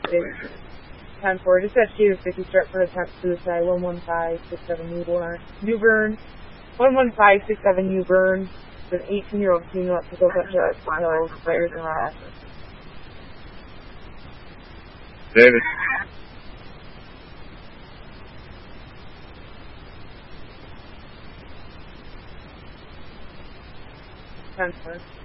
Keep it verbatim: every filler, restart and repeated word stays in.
ten four, dispatch Davis fifty, start for attempt suicide, one one five six seven New Bern, New Bern, one one five six seven New Bern, with an eighteen-year-old female at Pickle Cut Shot, Smile, Fires, and Raw Access. Davis. ten four.